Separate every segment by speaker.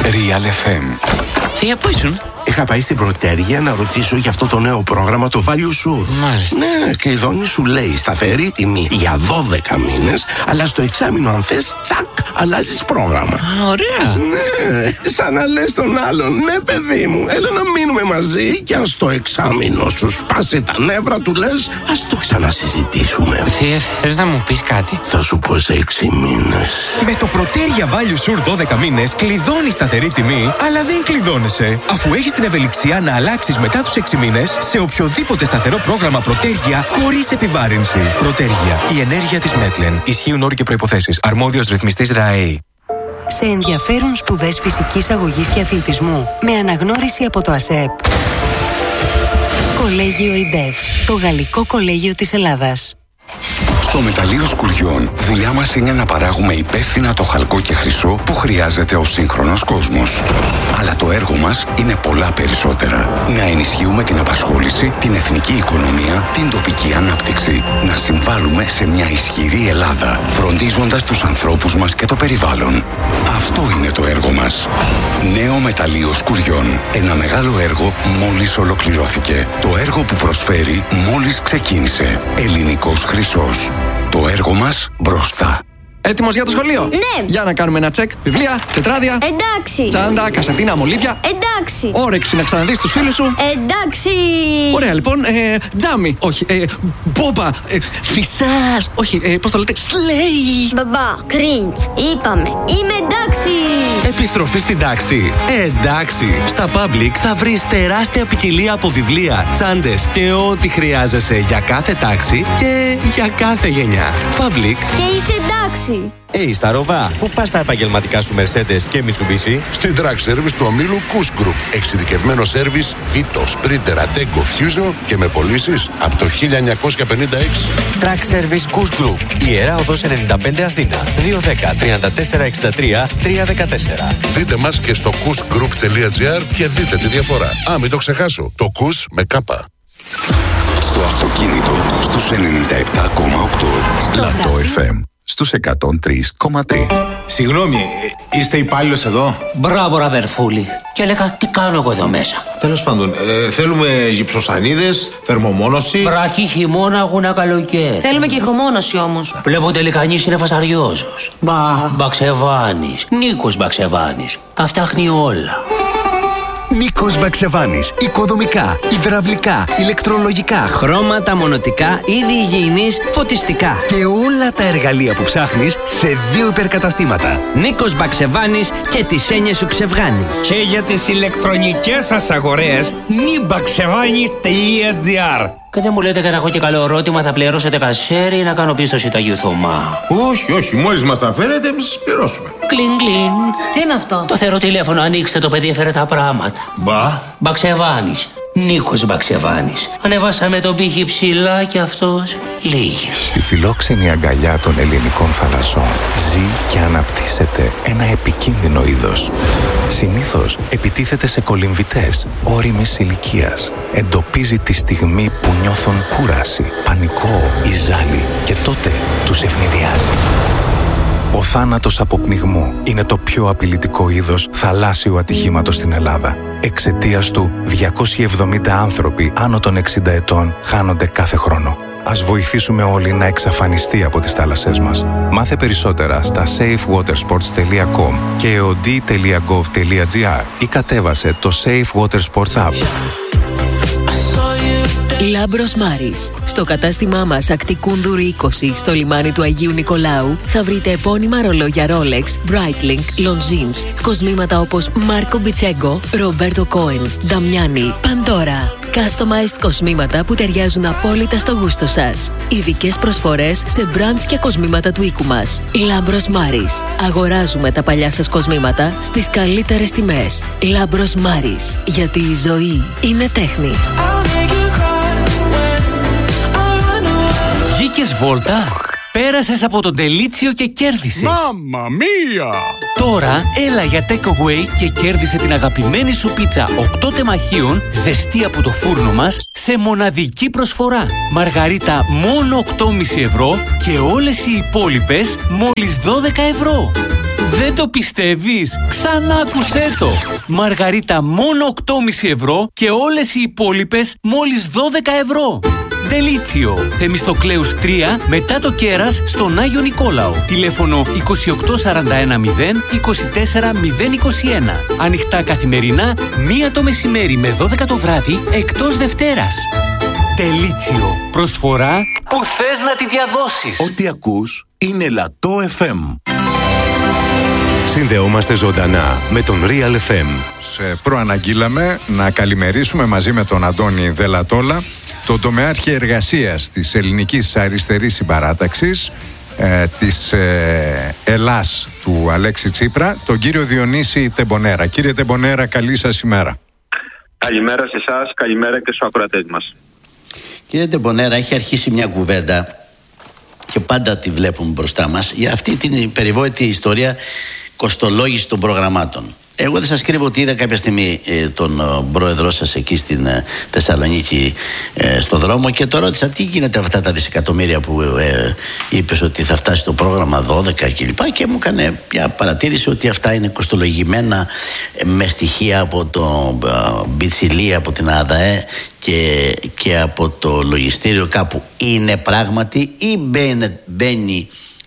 Speaker 1: Real FM.
Speaker 2: Θεία, πού ήσουν?
Speaker 3: Είχα πάει στην Πρωτέργεια να ρωτήσω για αυτό το νέο πρόγραμμα, το Value Sure.
Speaker 2: Μάλιστα.
Speaker 3: Ναι, κλειδώνει, σου λέει σταθερή τιμή για 12 μήνες, αλλά στο εξάμηνο, αν θες, τσακ, αλλάζεις πρόγραμμα.
Speaker 2: Α, ωραία.
Speaker 3: Ναι, σαν να λες τον άλλον, ναι, παιδί μου, έλα να μείνουμε μαζί και αν στο εξάμηνο σου σπάσει τα νεύρα, του λες, ας το ξανασυζητήσουμε.
Speaker 2: Θεία, θες να μου πεις κάτι?
Speaker 3: Θα σου πω σε 6 μήνες.
Speaker 1: Με το Πρωτέργεια Value Sure 12 μήνες κλειδώνεις σταθερή τιμή, αλλά δεν κλειδώνεσαι. Αφού έχεις την ευελιξία να αλλάξεις μετά τους 6 μήνες σε οποιοδήποτε σταθερό πρόγραμμα Πρωτέργεια χωρίς επιβάρυνση. Πρωτέργεια. Η ενέργεια της Μέτλεν. Ισχύουν όροι και προϋποθέσεις. Αρμόδιος ρυθμιστής ΡΑΕΗ.
Speaker 4: Σε ενδιαφέρουν σπουδές φυσικής αγωγής και αθλητισμού με αναγνώριση από το ΑΣΕΠ. Κολέγιο ΙΝΤΕΦ. Το Γαλλικό Κολέγιο της Ελλάδας.
Speaker 5: Στο μεταλλείο Σκουριών, δουλειά μας είναι να παράγουμε υπεύθυνα το χαλκό και χρυσό που χρειάζεται ο σύγχρονος κόσμος. Αλλά το έργο μας είναι πολλά περισσότερα. Να ενισχύουμε την απασχόληση, την εθνική οικονομία, την τοπική ανάπτυξη. Να συμβάλλουμε σε μια ισχυρή Ελλάδα, φροντίζοντας τους ανθρώπους μας και το περιβάλλον. Αυτό είναι το έργο μας. Νέο μεταλλείο Σκουριών. Ένα μεγάλο έργο μόλις ολοκληρώθηκε. Το έργο που προσφέρει μόλις ξεκίνησε. Ελληνικός χρυσός. Το έργο μας μπροστά.
Speaker 6: Έτοιμος για το σχολείο?
Speaker 7: Ναι.
Speaker 6: Για να κάνουμε ένα τσεκ. Βιβλία, τετράδια.
Speaker 7: Εντάξει.
Speaker 6: Τσάντα, κασετίνα, μολύβια.
Speaker 7: Εντάξει.
Speaker 6: Όρεξη να ξαναδείς τους φίλους σου.
Speaker 7: Εντάξει.
Speaker 6: Ωραία, λοιπόν. Τζάμι. Όχι. Μπόμπα. Φυσάς. Όχι. Πώς το λέτε? Σλέι.
Speaker 7: Μπαμπά, cringe. Είπαμε. Είμαι εντάξει.
Speaker 8: Επιστροφή στην τάξη. Εντάξει. Στα Public θα βρεις τεράστια ποικιλία από βιβλία, τσάντες και ό,τι χρειάζεσαι για κάθε τάξη και για κάθε γενιά. Public.
Speaker 7: Και είσαι εντάξει.
Speaker 9: Στα Ροβά, πού πας τα επαγγελματικά σου Mercedes και Mitsubishi?
Speaker 10: Στην Track Service του ομίλου Kuss Group. Εξειδικευμένο σέρβις Vito, Sprinter, Ateco, Fusion και με πωλήσεις από το 1956.
Speaker 9: Track Service Kuss Group. Ιερά Οδός 95 Αθήνα. 210 34 63 314.
Speaker 10: Δείτε μας και στο kussgroup.gr και δείτε τη διαφορά. Μην το ξεχάσω. Το Kuss με κάπα.
Speaker 5: Στο αυτοκίνητο στους 97,8.
Speaker 11: Λατό FM. Στους 103,3.
Speaker 12: Συγγνώμη, είστε υπάλληλος εδώ?
Speaker 13: Μπράβο, ραβερφούλη. Και έλεγα, τι κάνω εγώ εδώ μέσα?
Speaker 12: Τέλος πάντων, θέλουμε γυψοσανίδες, θερμομόνωση.
Speaker 13: Βρακή, χειμώνα, αγούνα, καλοκαίρι.
Speaker 14: Θέλουμε και ηχομόνωση όμως.
Speaker 13: Βλέπω τελικά είναι φασαριόζος. Μπαξεβάνης. Νίκος Μπαξεβάνης. Τα φτιάχνει όλα.
Speaker 15: Νίκος Μπαξεβάνης. Οικοδομικά, υδραυλικά, ηλεκτρολογικά,
Speaker 16: χρώματα, μονοτικά, είδη υγιεινής, φωτιστικά.
Speaker 15: Και όλα τα εργαλεία που ψάχνεις σε 2 υπερκαταστήματα.
Speaker 16: Νίκος Μπαξεβάνης και τις έννοιες σου ξεβγάνεις.
Speaker 17: Και για τις ηλεκτρονικές σας αγορές, nibaksevani's.gr.
Speaker 13: Και δεν μου λέτε και να έχω και καλό ερώτημα, θα πληρώσετε κασέρι ή να κάνω πίστοση Ταγιού Θωμά?
Speaker 12: Όχι, μόλις μας τα φέρετε, εμείς σας πληρώσουμε.
Speaker 13: Κλιν, κλιν.
Speaker 14: Τι είναι αυτό?
Speaker 13: Το θεωρώ τηλέφωνο, ανοίξτε το παιδί, έφερε τα πράγματα. Μπαξεβάνης. Νίκος Μπαξεβάνης. Ανεβάσαμε τον πύχη ψηλά και αυτός λίγη.
Speaker 11: Στη φιλόξενη αγκαλιά των ελληνικών θαλασσών ζει και αναπτύσσεται ένα επικίνδυνο είδος. Συνήθως επιτίθεται σε κολυμβητές όριμης ηλικίας. Εντοπίζει τη στιγμή που νιώθουν κούραση, πανικό ή ζάλι και τότε τους ευνηδιάζει. Ο θάνατος από πνιγμό είναι το πιο απειλητικό είδος θαλάσσιου ατυχήματος στην Ελλάδα. Εξαιτίας του, 270 άνθρωποι άνω των 60 ετών χάνονται κάθε χρόνο. Ας βοηθήσουμε όλοι να εξαφανιστεί από τις θάλασσές μας. Μάθε περισσότερα στα safewatersports.com και eod.gov.gr ή κατέβασε το Safe Water Sports App.
Speaker 4: Λάμπρος Μάρις. Στο κατάστημά μας Ακτικούνδουρη 20 στο λιμάνι του Αγίου Νικολάου θα βρείτε επώνυμα ρολόγια Rolex, Breitling, Longines, κοσμήματα όπως Μάρκο Μπιτσέγκο, Ρομπέρτο Κόεν, Νταμιάνι, Παντόρα. Customized κοσμήματα που ταιριάζουν απόλυτα στο γούστο σας. Ειδικές προσφορές σε brands και κοσμήματα του οίκου μας. Λάμπρος Μάρις. Αγοράζουμε τα παλιά σας κοσμήματα στις καλύτερες τιμές. Λάμπρος Μάρις. Γιατί η ζωή είναι τέχνη.
Speaker 8: Βγήκες βόλτα? Πέρασες από τον Τελίτσιο και κέρδισες.
Speaker 18: Μάμμα μία!
Speaker 8: Τώρα έλα για takeaway και κέρδισε την αγαπημένη σου πίτσα 8 τεμαχίων ζεστή από το φούρνο μας σε μοναδική προσφορά. Μαργαρίτα μόνο 8,5 ευρώ και όλες οι υπόλοιπες μόλις 12 ευρώ. Δεν το πιστεύεις? Ξανά άκουσέ το! Μαργαρίτα μόνο 8,5 ευρώ και όλες οι υπόλοιπες μόλις 12 ευρώ. Ντελίτσιο, Θεμιστοκλέους 3, μετά το Κέρας, στον Άγιο Νικόλαο. Τηλέφωνο 28410 24021. Ανοιχτά καθημερινά, 1 το μεσημέρι με 12 το βράδυ, εκτός Δευτέρας. Ντελίτσιο, προσφορά που θες να τη διαδώσεις.
Speaker 11: Ό,τι ακούς είναι Λατό FM.
Speaker 18: Συνδεόμαστε ζωντανά με τον Real FM.
Speaker 19: Σε προαναγγείλαμε να καλημερίσουμε μαζί με τον Αντώνη Δελατόλα τον τομεάρχη εργασίας της Ελληνικής Αριστερής Συμπαράταξης της Ελλάς του Αλέξη Τσίπρα, τον κύριο Διονύση Τεμπονέρα. Κύριε Τεμπονέρα, καλή σας ημέρα.
Speaker 20: Καλημέρα σε εσάς, καλημέρα και στους ακροατές μας.
Speaker 21: Κύριε Τεμπονέρα, έχει αρχίσει μια κουβέντα και πάντα τη βλέπουμε μπροστά μας για αυτή την περιβόητη ιστορία κοστολόγηση των προγραμμάτων. Εγώ δεν σας κρύβω ότι είδα κάποια στιγμή τον πρόεδρό σας εκεί στην Θεσσαλονίκη στο δρόμο και το ρώτησα τι γίνεται αυτά τα δισεκατομμύρια που είπες ότι θα φτάσει το πρόγραμμα 12 κλπ. Και μου έκανε μια παρατήρηση ότι αυτά είναι κοστολογημένα με στοιχεία από το Μπιτσιλί, από την ΑΔΑΕ και από το λογιστήριο κάπου. Είναι πράγματι ή μπαίνει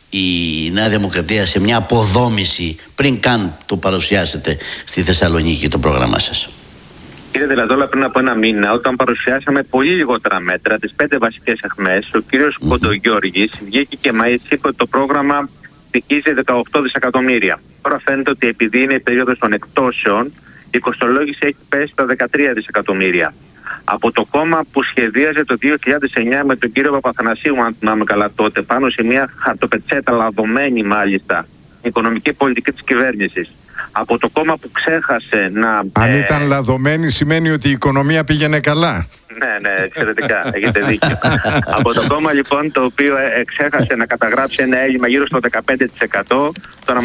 Speaker 21: η Νέα Δημοκρατία σε μια αποδόμηση πριν καν το παρουσιάσετε στη Θεσσαλονίκη το πρόγραμμά σας?
Speaker 20: Κύριε Δελατόλα, πριν από ένα μήνα, όταν παρουσιάσαμε πολύ λιγότερα μέτρα, τις 5 βασικές αιχμές, ο κύριος Κοντογιώργης βγήκε και μας είπε ότι το πρόγραμμα στοιχίζει 18 δισεκατομμύρια. Τώρα φαίνεται ότι επειδή είναι η περίοδος των εκτόσεων, η κοστολόγηση έχει πέσει στα 13 δισεκατομμύρια. Από το κόμμα που σχεδίαζε το 2009 με τον κύριο Παπαθανασίου, αν θυμάμαι καλά τότε, πάνω σε μια χαρτοπετσέτα λαδωμένη μάλιστα οικονομική πολιτική της κυβέρνησης. Από το κόμμα που ξέχασε να...
Speaker 19: Αν ήταν λαδωμένη σημαίνει ότι η οικονομία πήγαινε καλά.
Speaker 20: Ναι, εξαιρετικά, έχετε δίκιο. Από το κόμμα λοιπόν το οποίο ξέχασε να καταγράψει ένα έλλειμμα γύρω στο 15%, το να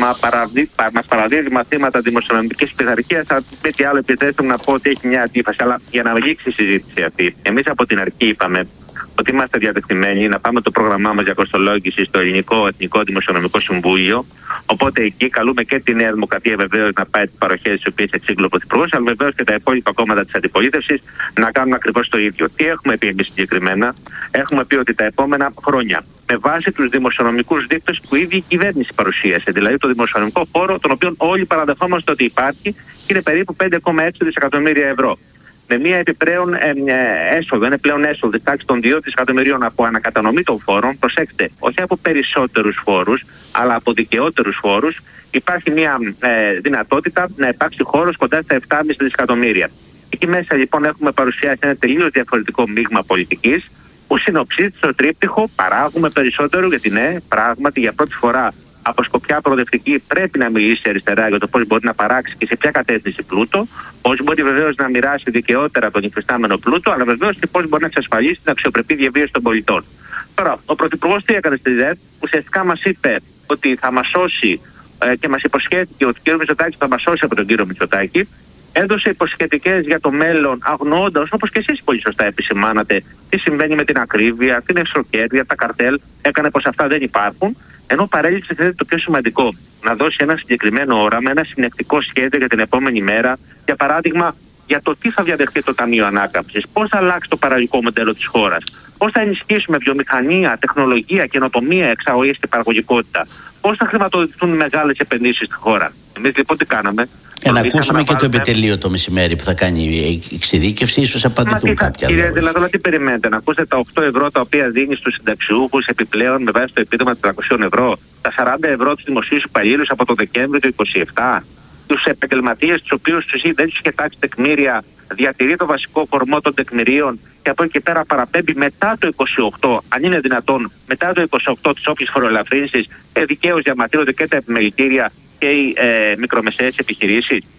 Speaker 20: μας παραδίδει μαθήματα δημοσιονομικής πειθαρχίας, θα πει τι άλλο επιτρέψτε να πω ότι έχει μια αντίφαση. Αλλά για να λήξει η συζήτηση αυτή, εμείς από την αρχή είπαμε ότι είμαστε διατεθειμένοι να πάμε το πρόγραμμά μας για κοστολόγηση στο Ελληνικό Εθνικό Δημοσιονομικό Συμβούλιο. Οπότε εκεί καλούμε και τη Νέα Δημοκρατία βεβαίως να πάει τις παροχές τις οποίες εξήγηλε ο Πρωθυπουργός, αλλά βεβαίως και τα υπόλοιπα κόμματα της αντιπολίτευσης να κάνουν ακριβώς το ίδιο. Τι έχουμε πει εμείς συγκεκριμένα? Έχουμε πει ότι τα επόμενα χρόνια, με βάση τους δημοσιονομικούς δείκτες που ήδη η κυβέρνηση παρουσίασε, δηλαδή το δημοσιονομικό φόρο, τον οποίο όλοι παραδεχόμαστε ότι υπάρχει, είναι περίπου 5,6 δισεκατομμύρια ευρώ. Με μια επιπλέον έσοδο, είναι πλέον έσοδο της τάξης των 2 δισεκατομμυρίων από ανακατανομή των φόρων. Προσέξτε, όχι από περισσότερους φόρους, αλλά από δικαιότερους φόρους, υπάρχει μια δυνατότητα να υπάρξει χώρος κοντά στα 7,5 δισεκατομμύρια. Εκεί μέσα λοιπόν έχουμε παρουσιάσει ένα τελείως διαφορετικό μείγμα πολιτικής, που συνοψίζει στο τρίπτυχο παράγουμε περισσότερο, γιατί ναι, πράγματι για πρώτη φορά από σκοπιά προοδευτική πρέπει να μιλήσει αριστερά για το πώς μπορεί να παράξει και σε ποια κατεύθυνση πλούτο, πώς μπορεί βεβαίως να μοιράσει δικαιότερα τον υφιστάμενο πλούτο, αλλά βεβαίως και πώς μπορεί να εξασφαλίσει την αξιοπρεπή διαβίωση των πολιτών. Τώρα, ο Πρωθυπουργός τι έκανε στη ΔΕΔ? Ουσιαστικά μας είπε ότι θα μας σώσει και μας υποσχέθηκε ότι ο κ. Μητσοτάκης θα μας σώσει από τον κύριο Μητσοτάκη. Έδωσε υποσχετικές για το μέλλον, αγνοώντας, όπως και εσείς πολύ σωστά επισημάνατε, τι συμβαίνει με την ακρίβεια, την εξωκέρδεια, τα καρτέλ. Έκανε πως αυτά δεν υπάρχουν. Ενώ παρέλειψε το πιο σημαντικό, να δώσει ένα συγκεκριμένο όραμα, ένα συνεκτικό σχέδιο για την επόμενη μέρα. Για παράδειγμα, για το τι θα διαδεχτεί το Ταμείο Ανάκαμψης, πώς θα αλλάξει το παραγωγικό μοντέλο της χώρας, πώς θα ενισχύσουμε βιομηχανία, τεχνολογία, καινοτομία, εξαγωγή και παραγωγικότητα, πώς θα χρηματοδοτηθούν μεγάλες επενδύσεις στη χώρα. Εμείς λοιπόν τι κάναμε?
Speaker 21: Να ακούσουμε και το επιτελείο το μεσημέρι που θα κάνει η εξειδίκευση, ίσως απαντηθούν κάποια.
Speaker 20: Κύριε Δελατόλα, τι περιμένετε? Να ακούσετε τα 8 ευρώ τα οποία δίνει στους συνταξιούχους επιπλέον με βάση το επίδομα 300 ευρώ, τα 40 ευρώ τους δημοσίους υπαλλήλους από το Δεκέμβριο του 2027, τους επαγγελματίες τους οποίους δεν τους είχε τάξει τεκμήρια, διατηρεί το βασικό κορμό των τεκμηρίων και από εκεί και πέρα παραπέμπει μετά το 28, αν είναι δυνατόν, μετά το 28 τις όποιες φοροελαφρύνσεις, δικαίως διαμαρτύρονται και τα επιμελητήρια και οι μικρομεσαίες επιχειρήσεις.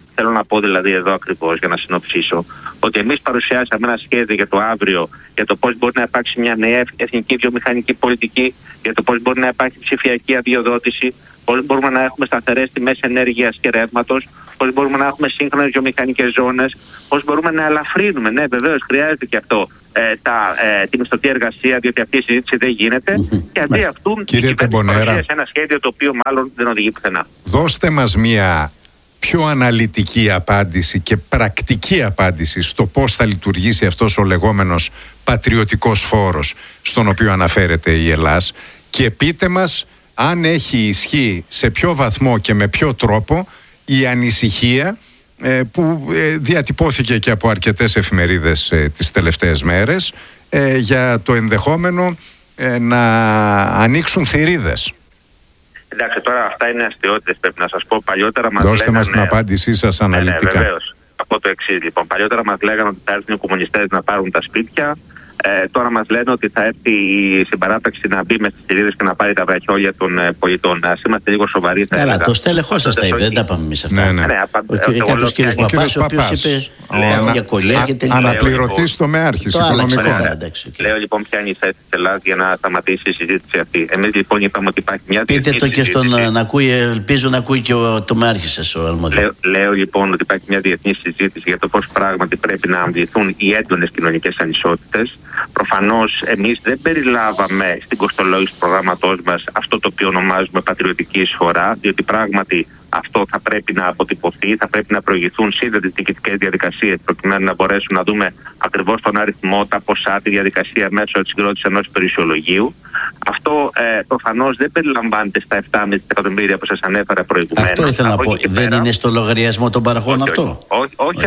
Speaker 20: Θέλω να πω δηλαδή εδώ ακριβώς, για να συνοψίσω, ότι εμείς παρουσιάσαμε ένα σχέδιο για το αύριο, για το πώς μπορεί να υπάρξει μια νέα εθνική βιομηχανική πολιτική, για το πώς μπορεί να υπάρχει ψηφιακή αδειοδότηση, πώς μπορούμε να έχουμε σταθερές τιμές ενέργειας και ρεύματος, πώς μπορούμε να έχουμε σύγχρονες βιομηχανικές ζώνες, πώς μπορούμε να ελαφρύνουμε. Ναι, βεβαίως χρειάζεται και αυτό τη μισθωτή εργασία, διότι αυτή η συζήτηση δεν γίνεται. Και αντί αυτού, η κυβέρνηση παρουσίασε ένα σχέδιο το οποίο μάλλον δεν οδηγεί πουθενά.
Speaker 19: Δώστε μας μια πιο αναλυτική απάντηση και πρακτική απάντηση στο πώς θα λειτουργήσει αυτός ο λεγόμενος πατριωτικός φόρος στον οποίο αναφέρεται η Ελλάς, και πείτε μας αν έχει ισχύ, σε ποιο βαθμό και με ποιο τρόπο η ανησυχία που διατυπώθηκε και από αρκετές εφημερίδες τις τελευταίες μέρες για το ενδεχόμενο να ανοίξουν θηρίδες.
Speaker 20: Εντάξει, τώρα αυτά είναι αστιότητες, πρέπει να σας πω. Παλιότερα μας
Speaker 19: Δώστε
Speaker 20: λέγανε...
Speaker 19: μας την απάντησή σας αναλυτικά.
Speaker 20: Ναι, βεβαίως. Από το εξής, λοιπόν. Παλιότερα μας λέγανε ότι θα έρθουν οι κομμουνιστές να πάρουν τα σπίτια. Τώρα μας λένε ότι θα έρθει η συμπαράταξη να μπει μες στις θηρίδες και να πάρει τα βραχιόλια των πολιτών. Ας είμαστε λίγο σοβαροί.
Speaker 21: Καλά, το στέλεχός σας τα είπε, δεν τα πάμε εμείς αυτά. Κάποιος κύριος Παπάς, ο οποίος είπε για κολλιά και τελικά.
Speaker 19: Αναπληρωτής τομεάρχης οικονομικών.
Speaker 20: Λέω λοιπόν ποια είναι η θέση της Ελλάδας για να σταματήσει η συζήτηση αυτή. Εμείς λοιπόν είπαμε ότι υπάρχει μια
Speaker 21: πείτε το και στον να ακούει, ελπίζω να ακούει και ο τομεάρχης σας, ο αρμόδιος.
Speaker 20: Λέω λοιπόν ότι υπάρχει μια διεθνή συζήτηση για το πώς πράγματι πρέπει να αμβληθούν οι έντονες κοινωνικές ανισότητες. Προφανώς εμείς δεν περιλάβαμε στην κοστολόγηση του προγράμματός μας αυτό το οποίο ονομάζουμε πατριωτική εισφορά, διότι πράγματι αυτό θα πρέπει να αποτυπωθεί, θα πρέπει να προηγηθούν σύνδετες διοικητικές διαδικασίες προκειμένου να μπορέσουν να δούμε ακριβώς τον αριθμό, τα ποσά, τη διαδικασία μέσω της συγκρότησης ενός περιουσιολογίου. Αυτό προφανώς δεν περιλαμβάνεται στα 7,5 εκατομμύρια που σας ανέφερα προηγουμένως.
Speaker 21: Αυτό ήθελα να πω. Δεν είναι στο λογαριασμό των παροχών αυτό.
Speaker 20: Όχι,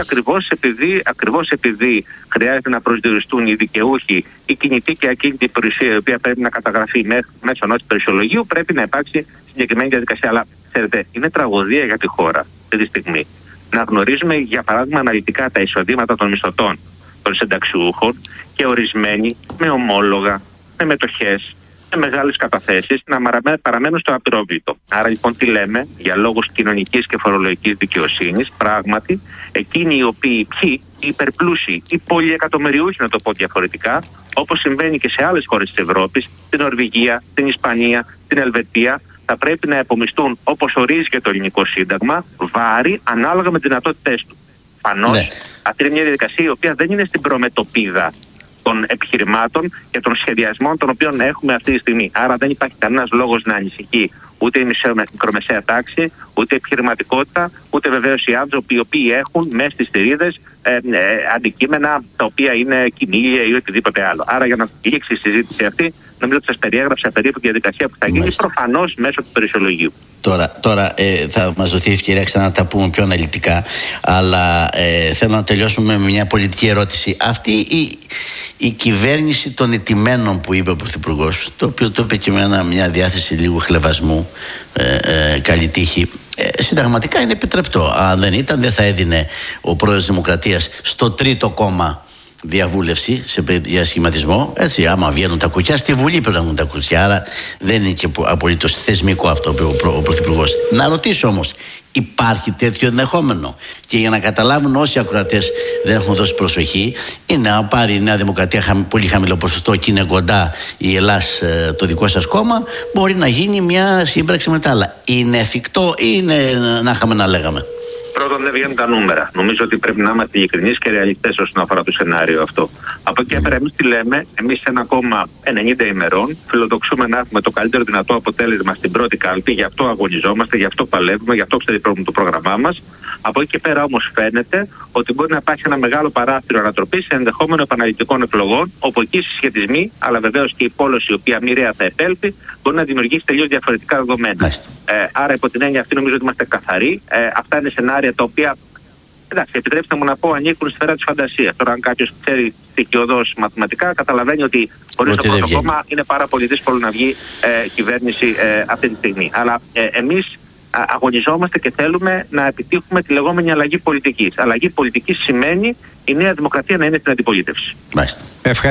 Speaker 20: ακριβώς επειδή χρειάζεται να προσδιοριστούν οι δικαιούχοι, η κινητή και ακίνητη περιουσία, η οποία πρέπει να καταγραφεί μέσω ενός περιουσιολογίου, πρέπει να υπάρξει συγκεκριμένη διαδικασία. Αλλά ξέρετε, είναι τραγωδία για τη χώρα αυτή τη στιγμή να γνωρίζουμε, για παράδειγμα, αναλυτικά τα εισοδήματα των μισθωτών, των συνταξιούχων, και ορισμένοι με ομόλογα, με μετοχές, με μεγάλες καταθέσεις να παραμένουν στο απειρόβλητο. Άρα λοιπόν τι λέμε? Για λόγους κοινωνικής και φορολογικής δικαιοσύνης, πράγματι εκείνοι οι οποίοι οι υπερπλούσιοι, οι πολυεκατομμυριούχοι, να το πω διαφορετικά, όπως συμβαίνει και σε άλλες χώρες της Ευρώπης, στην Νορβηγία, στην Ισπανία, στην Ελβετία, θα πρέπει να επομιστούν, όπως ορίζει και το ελληνικό σύνταγμα, βάρη ανάλογα με τις δυνατότητές του. Φανώς αυτή είναι μια διαδικασία η οποία δεν είναι στην προμετωπίδα των επιχειρημάτων και των σχεδιασμών των οποίων έχουμε αυτή τη στιγμή. Άρα δεν υπάρχει κανένας λόγος να ανησυχεί ούτε η μικρομεσαία τάξη, ούτε η επιχειρηματικότητα, ούτε βεβαίως οι άνθρωποι οι οποίοι έχουν μέσα στις θηρίδες αντικείμενα τα οποία είναι κοιμήλια ή οτιδήποτε άλλο. Άρα για να λήξει η συζήτηση αυτή, νομίζω ότι σας περιέγραψα περίπου τη διαδικασία που θα γίνει, προφανώς μέσω του περιουσιολογίου.
Speaker 21: Τώρα θα μας δοθεί ευκαιρία ξανά να τα πούμε πιο αναλυτικά, αλλά θέλω να τελειώσουμε με μια πολιτική ερώτηση. Αυτή η κυβέρνηση των ετημένων που είπε ο Πρωθυπουργός, το οποίο το είπε και με μια διάθεση λίγου χλευασμού, καλή τύχη, συνταγματικά είναι επιτρεπτό. Αν δεν ήταν, δεν θα έδινε ο πρόεδρος της Δημοκρατίας στο τρίτο κόμμα διαβούλευση για σχηματισμό. Έτσι, άμα βγαίνουν τα κουκιά, στη Βουλή πρέπει να βγουν τα κουκιά. Άρα δεν είναι και απολύτως θεσμικό αυτό που είπε ο Πρωθυπουργός. Να ρωτήσω όμως, υπάρχει τέτοιο ενδεχόμενο? Και για να καταλάβουν όσοι ακροατές δεν έχουν δώσει προσοχή, είναι να πάρει η Νέα Δημοκρατία πολύ χαμηλό ποσοστό και είναι κοντά η Ελλάς, το δικό σας κόμμα, μπορεί να γίνει μια σύμπραξη με τα άλλα. Είναι εφικτό ή είναι να είχαμε να λέγαμε?
Speaker 20: Πρώτον, δεν βγαίνουν τα νούμερα. Νομίζω ότι πρέπει να είμαστε ειλικρινείς και ρεαλιστές όσον αφορά το σενάριο αυτό. Από εκεί πέρα, εμείς τι λέμε? Εμείς σε ένα κόμμα 90 ημερών φιλοδοξούμε να έχουμε το καλύτερο δυνατό αποτέλεσμα στην πρώτη κάλπη. Γι' αυτό αγωνιζόμαστε, γι' αυτό παλεύουμε, γι' αυτό ξεδιπλώνουμε το πρόγραμμά μας. Από εκεί και πέρα όμως φαίνεται ότι μπορεί να υπάρχει ένα μεγάλο παράθυρο ανατροπής σε ενδεχόμενο επαναληπτικών εκλογών, όπου εκεί οι συσχετισμοί, αλλά βεβαίως και η πόλωση η οποία μοιραία θα επέλθει, μπορεί να δημιουργήσει τελείως διαφορετικά δεδομένα. Άρα, υπό την έννοια αυτή, νομίζω ότι είμαστε καθαροί. Αυτά είναι σενάρια τα οποία, εντάξει, επιτρέψτε μου να πω, ανήκουν στη σφαίρα της φαντασίας. Τώρα, αν κάποιος ξέρει στοιχειωδώς μαθηματικά, καταλαβαίνει ότι χωρίς το πρώτο κόμμα είναι πάρα πολύ δύσκολο να βγει κυβέρνηση αυτή τη στιγμή. Αλλά εμείς αγωνιζόμαστε και θέλουμε να επιτύχουμε τη λεγόμενη αλλαγή πολιτικής. Αλλαγή πολιτικής σημαίνει η Νέα Δημοκρατία να είναι στην αντιπολίτευση.
Speaker 21: Μάλιστα.